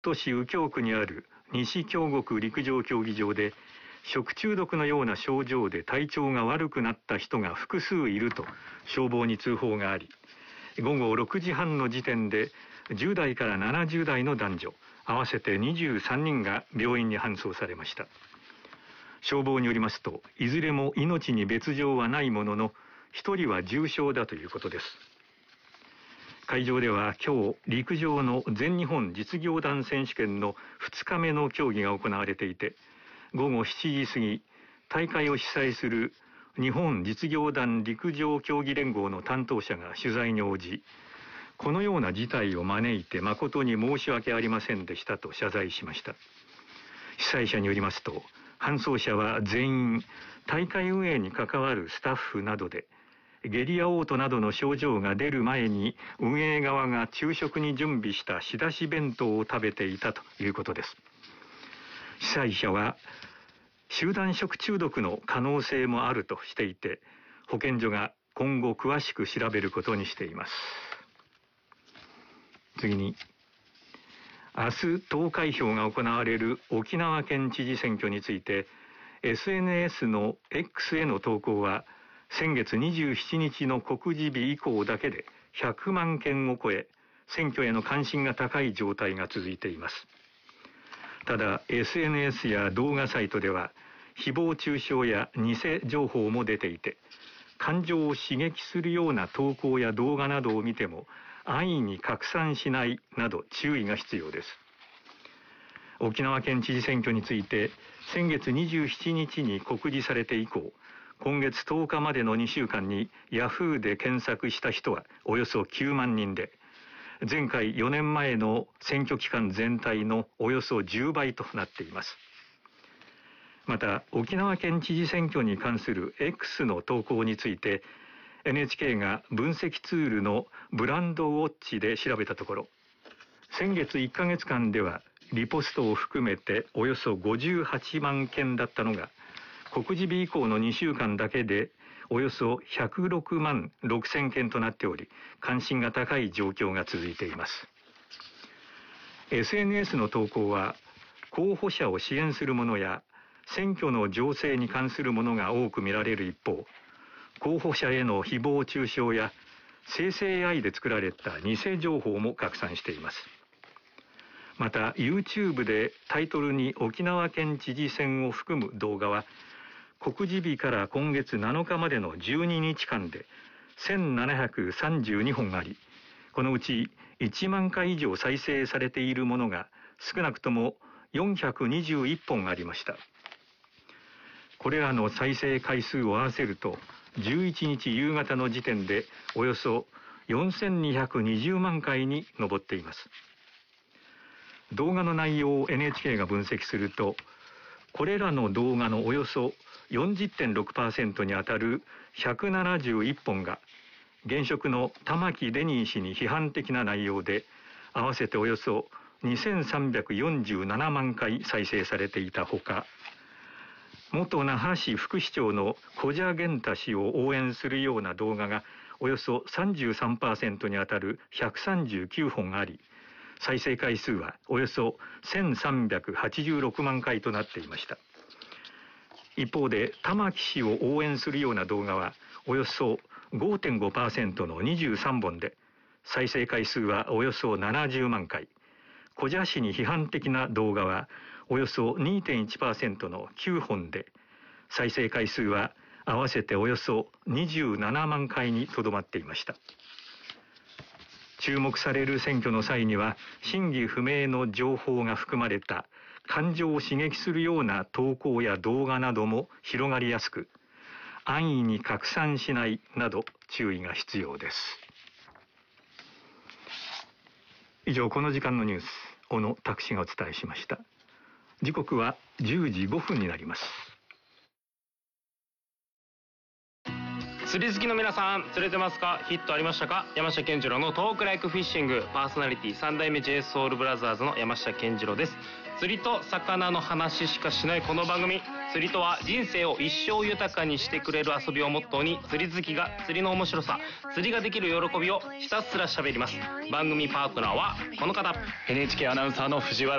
都市右京区にある西京極陸上競技場で食中毒のような症状で体調が悪くなった人が複数いると消防に通報があり、午後6時半の時点で10代から70代の男女合わせて23人が病院に搬送されました。消防によりますと、いずれも命に別状はないものの、1人は重傷だということです。会場では今日、陸上の全日本実業団選手権の2日目の競技が行われていて、午後7時過ぎ、大会を主催する日本実業団陸上競技連合の担当者が取材に応じ、このような事態を招いて誠に申し訳ありませんでしたと謝罪しました。主催者によりますと、搬送者は全員大会運営に関わるスタッフなどで、下痢や嘔吐などの症状が出る前に運営側が昼食に準備した仕出し弁当を食べていたということです。主催者は集団食中毒の可能性もあるとしていて、保健所が今後詳しく調べることにしています。次に、明日投開票が行われる沖縄県知事選挙について、 SNS の X への投稿は先月27日の告示日以降だけで100万件を超え、選挙への関心が高い状態が続いています。ただ SNS や動画サイトでは誹謗中傷や偽情報も出ていて、感情を刺激するような投稿や動画などを見ても安易に拡散しないなど注意が必要です。沖縄県知事選挙について先月27日に告示されて以降、今月10日までの2週間にヤフーで検索した人はおよそ9万人で、前回4年前の選挙期間全体のおよそ10倍となっています。また沖縄県知事選挙に関する X の投稿について NHK が分析ツールのブランドウォッチで調べたところ、先月1ヶ月間ではリポストを含めておよそ58万件だったのが、告示日以降の2週間だけでおよそ106万6000件となっており、関心が高い状況が続いています。 SNS の投稿は候補者を支援するものや選挙の情勢に関するものが多く見られる一方、候補者への誹謗中傷や生成 AI で作られた偽情報も拡散しています。また YouTube でタイトルに沖縄県知事選を含む動画は告示日から今月7日までの12日間で1732本あり、このうち1万回以上再生されているものが少なくとも421本ありました。これらの再生回数を合わせると11日夕方の時点でおよそ4220万回に上っています。動画の内容を NHK が分析すると、これらの動画のおよそ 40.6% にあたる171本が現職の玉城デニー氏に批判的な内容で、合わせておよそ2347万回再生されていたほか、元那覇市副市長の古謝玄太氏を応援するような動画がおよそ 33% にあたる139本あり、再生回数はおよそ1386万回となっていました。一方で玉城氏を応援するような動画はおよそ 5.5% の23本で、再生回数はおよそ70万回、古謝氏に批判的な動画はおよそ 2.1% の9本で、再生回数は合わせておよそ27万回にとどまっていました。注目される選挙の際には真偽不明の情報が含まれた感情を刺激するような投稿や動画なども広がりやすく、安易に拡散しないなど注意が必要です。以上、この時間のニュース、小野拓司がお伝えしました。時刻は10時5分になります。 釣り好きの皆さん、釣れてますか？ヒットありましたか？山下健二郎のトークライクフィッシング、パーソナリティ3代目 JSOULBROTHERS の山下健二郎です。釣りと魚の話しかしないこの番組、釣りとは人生を一生豊かにしてくれる遊びをモットーに、釣り好きが釣りの面白さ、釣りができる喜びをひたすら喋ります。番組パートナーはこの方、 NHK アナウンサーの藤原